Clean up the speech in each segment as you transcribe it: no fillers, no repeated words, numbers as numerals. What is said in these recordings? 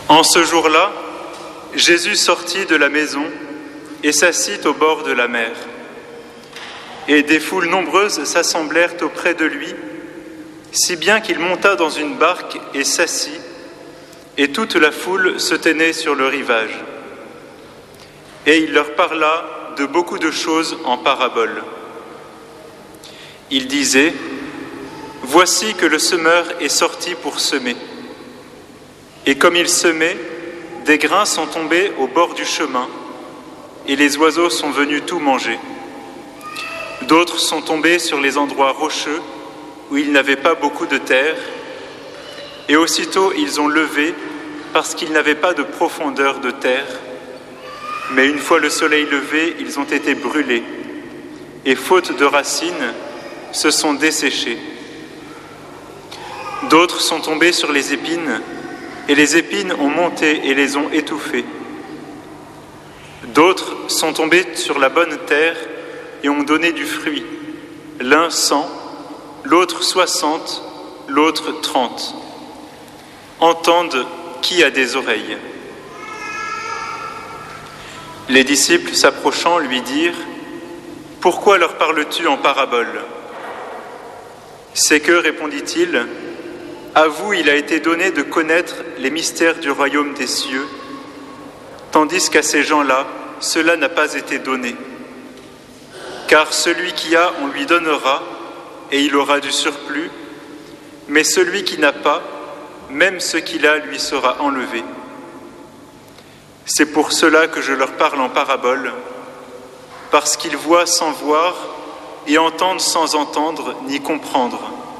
En ce jour-là, Jésus sortit de la maison et s'assit au bord de la mer. Et des foules nombreuses s'assemblèrent auprès de lui, si bien qu'il monta dans une barque et s'assit, et toute la foule se tenait sur le rivage. Et il leur parla de beaucoup de choses en paraboles. Il disait : « Voici que le semeur est sorti pour semer. Et comme il semait, des grains sont tombés au bord du chemin, et les oiseaux sont venus tout manger. D'autres sont tombés sur les endroits rocheux, où il n'avait pas beaucoup de terre, et aussitôt ils ont levé, parce qu'ils n'avaient pas de profondeur de terre. Mais une fois le soleil levé, ils ont été brûlés, et faute de racines, se sont desséchés. D'autres sont tombés sur les épines, et les épines ont monté et les ont étouffés. D'autres sont tombés sur la bonne terre et ont donné du fruit, l'un 100, l'autre 60, l'autre 30. Entendent qui a des oreilles. » Les disciples s'approchant lui dirent : « Pourquoi leur parles-tu en paraboles ?» C'est que, répondit-il, à vous il a été donné de connaître les mystères du royaume des cieux, tandis qu'à ces gens-là, cela n'a pas été donné. Car celui qui a, on lui donnera, et il aura du surplus, mais celui qui n'a pas, même ce qu'il a lui sera enlevé. C'est pour cela que je leur parle en paraboles, parce qu'ils voient sans voir et entendent sans entendre ni comprendre.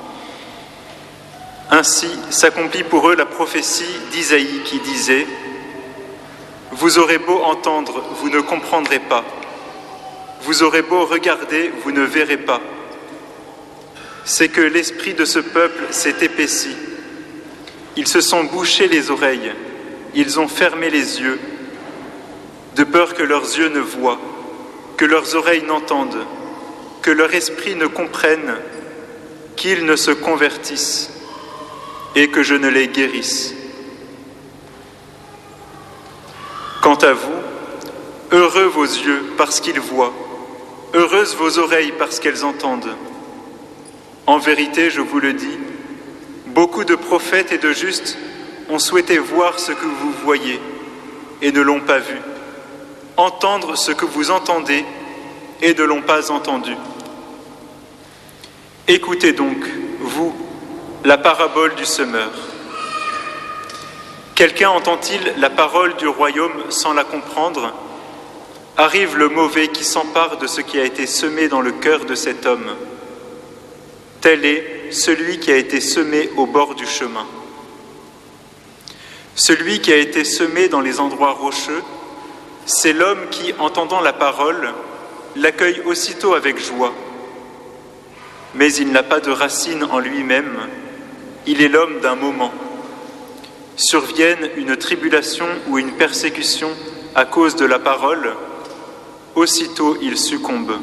Ainsi s'accomplit pour eux la prophétie d'Isaïe qui disait : « Vous aurez beau entendre, vous ne comprendrez pas. Vous aurez beau regarder, vous ne verrez pas. C'est que l'esprit de ce peuple s'est épaissi. Ils se sont bouchés les oreilles, ils ont fermé les yeux, de peur que leurs yeux ne voient, que leurs oreilles n'entendent, que leur esprit ne comprenne, qu'ils ne se convertissent, et que je ne les guérisse. Quant à vous, heureux vos yeux parce qu'ils voient, heureuses vos oreilles parce qu'elles entendent. En vérité, je vous le dis, beaucoup de prophètes et de justes ont souhaité voir ce que vous voyez et ne l'ont pas vu, entendre ce que vous entendez et ne l'ont pas entendu. Écoutez donc, vous, la parabole du semeur. Quelqu'un entend-il la parole du royaume sans la comprendre ? Arrive le mauvais qui s'empare de ce qui a été semé dans le cœur de cet homme. Tel est celui qui a été semé au bord du chemin. Celui qui a été semé dans les endroits rocheux, c'est l'homme qui, entendant la parole, l'accueille aussitôt avec joie. Mais il n'a pas de racine en lui-même, il est l'homme d'un moment. Survienne une tribulation ou une persécution à cause de la parole, aussitôt il succombe.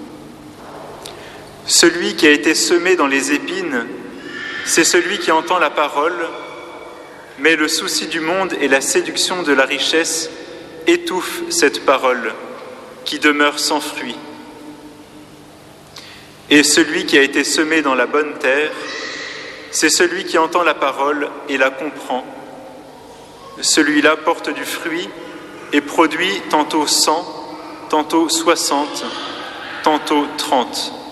Celui qui a été semé dans les épines, c'est celui qui entend la parole, mais le souci du monde et la séduction de la richesse étouffent cette parole, qui demeure sans fruit. Et celui qui a été semé dans la bonne terre, c'est celui qui entend la parole et la comprend. Celui-là porte du fruit et produit tantôt 100, tantôt 60, tantôt 30.